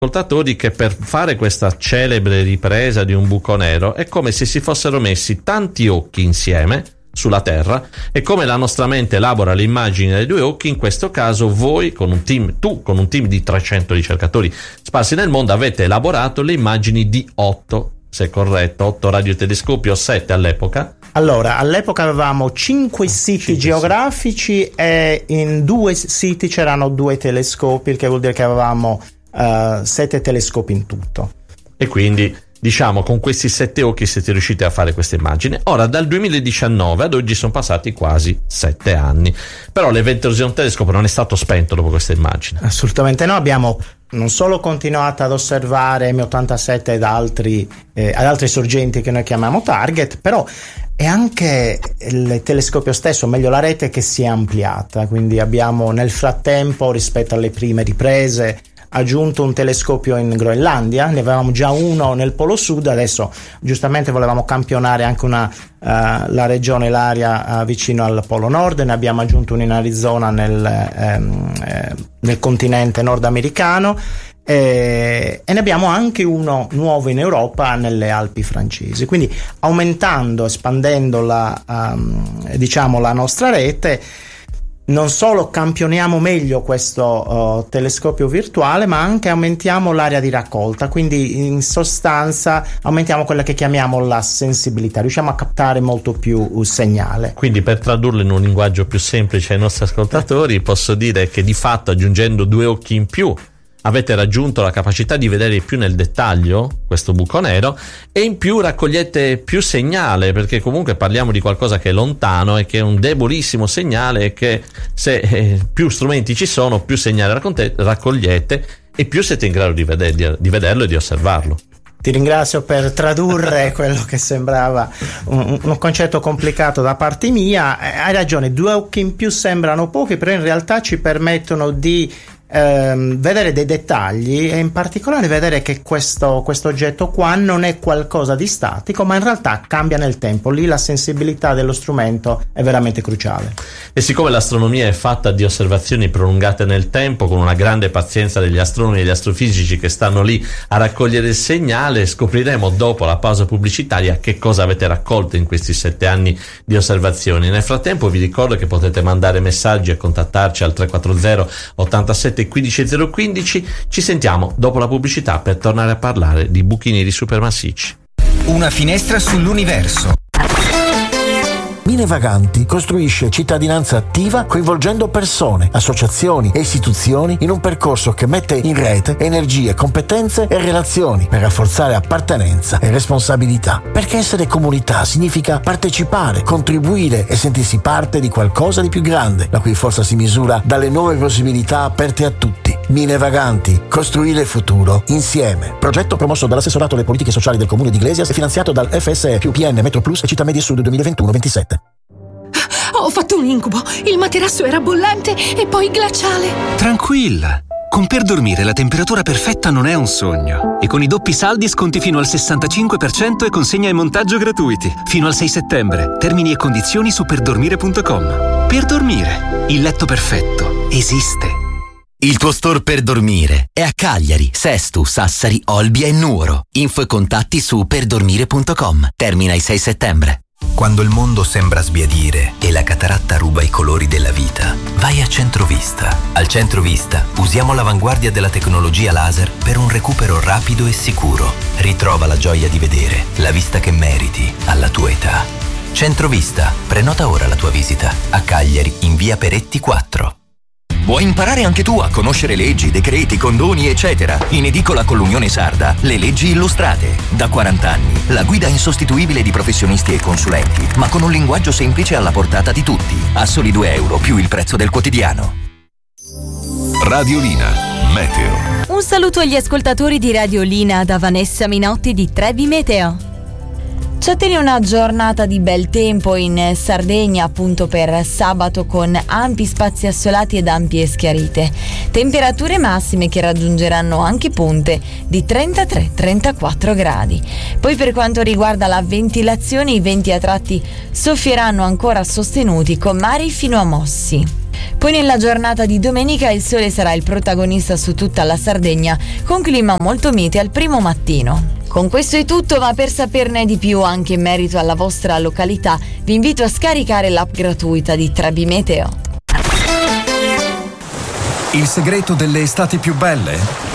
ascoltatori che per fare questa celebre ripresa di un buco nero è come se si fossero messi tanti occhi insieme sulla Terra, e come la nostra mente elabora le immagini dei due occhi, in questo caso voi con un team, tu con un team di 300 ricercatori sparsi nel mondo, avete elaborato le immagini di 8, se è corretto, 8 radiotelescopi o 7 all'epoca. Allora, all'epoca avevamo 5 siti geografici e in 2 siti c'erano 2 telescopi, il che vuol dire che avevamo 7 telescopi in tutto. E quindi diciamo con questi 7 occhi siete riusciti a fare questa immagine. Ora dal 2019 ad oggi sono passati quasi 7 anni, però l'evento Orion Telescope non è stato spento dopo questa immagine. Assolutamente no, abbiamo non solo continuato ad osservare M87 ed altri sorgenti che noi chiamiamo target, però è anche il telescopio stesso, o meglio la rete, che si è ampliata, quindi abbiamo nel frattempo rispetto alle prime riprese aggiunto un telescopio in Groenlandia, ne avevamo già uno nel Polo Sud, adesso giustamente volevamo campionare anche la regione, l'area vicino al Polo Nord, ne abbiamo aggiunto uno in Arizona nel continente nordamericano e ne abbiamo anche uno nuovo in Europa nelle Alpi francesi, quindi aumentando, espandendo la nostra rete. Non solo campioniamo meglio questo telescopio virtuale, ma anche aumentiamo l'area di raccolta, quindi in sostanza aumentiamo quella che chiamiamo la sensibilità, riusciamo a captare molto più segnale. Quindi, per tradurlo in un linguaggio più semplice ai nostri ascoltatori, posso dire che di fatto, aggiungendo 2 occhi in più, avete raggiunto la capacità di vedere più nel dettaglio questo buco nero, e in più raccogliete più segnale, perché comunque parliamo di qualcosa che è lontano e che è un debolissimo segnale, e che se più strumenti ci sono, più segnale raccogliete e più siete in grado di vederlo e di osservarlo. Ti ringrazio per tradurre quello che sembrava un concetto complicato da parte mia. Hai ragione, 2 occhi in più sembrano pochi, però in realtà ci permettono di vedere dei dettagli, e in particolare vedere che questo oggetto qua non è qualcosa di statico, ma in realtà cambia nel tempo. Lì la sensibilità dello strumento è veramente cruciale. E siccome l'astronomia è fatta di osservazioni prolungate nel tempo, con una grande pazienza degli astronomi e degli astrofisici che stanno lì a raccogliere il segnale, scopriremo dopo la pausa pubblicitaria che cosa avete raccolto in questi 7 anni di osservazioni. Nel frattempo vi ricordo che potete mandare messaggi e contattarci al 340 87 15015. Ci sentiamo dopo la pubblicità per tornare a parlare di buchi neri supermassicci. Una finestra sull'universo. Mine Vaganti costruisce cittadinanza attiva coinvolgendo persone, associazioni e istituzioni in un percorso che mette in rete energie, competenze e relazioni per rafforzare appartenenza e responsabilità. Perché essere comunità significa partecipare, contribuire e sentirsi parte di qualcosa di più grande, la cui forza si misura dalle nuove possibilità aperte a tutti. Mine Vaganti, costruire il futuro insieme. Progetto promosso dall'assessorato alle politiche sociali del Comune di Iglesias e finanziato dal FSE più PN Metro Plus e Città Media Sud 2021-27. Ho fatto un incubo. Il materasso era bollente e poi glaciale. Tranquilla. Con Per Dormire la temperatura perfetta non è un sogno. E con i doppi saldi sconti fino al 65% e consegna e montaggio gratuiti. Fino al 6 settembre. Termini e condizioni su perdormire.com. Per Dormire. Il letto perfetto esiste. Il tuo store per dormire è a Cagliari, Sesto, Sassari, Olbia e Nuoro. Info e contatti su perdormire.com. Termina il 6 settembre. Quando il mondo sembra sbiadire e la cataratta ruba i colori della vita, vai a Centrovista. Al Centrovista usiamo l'avanguardia della tecnologia laser per un recupero rapido e sicuro. Ritrova la gioia di vedere, la vista che meriti alla tua età. Centrovista, prenota ora la tua visita. A Cagliari, in via Peretti 4. Vuoi imparare anche tu a conoscere leggi, decreti, condoni, eccetera? In edicola con l'Unione Sarda, le leggi illustrate. Da 40 anni, la guida insostituibile di professionisti e consulenti, ma con un linguaggio semplice alla portata di tutti. A soli €2 più il prezzo del quotidiano. Radiolina, Meteo. Un saluto agli ascoltatori di Radiolina da Vanessa Minotti di Trevi Meteo. Ci attende una giornata di bel tempo in Sardegna, appunto per sabato, con ampi spazi assolati ed ampie schiarite. Temperature massime che raggiungeranno anche punte di 33-34 gradi. Poi per quanto riguarda la ventilazione, i venti a tratti soffieranno ancora sostenuti con mari fino a mossi. Poi nella giornata di domenica il sole sarà il protagonista su tutta la Sardegna, con clima molto mite al primo mattino. Con questo è tutto, ma per saperne di più anche in merito alla vostra località, vi invito a scaricare l'app gratuita di Trebi Meteo. Il segreto delle estati più belle?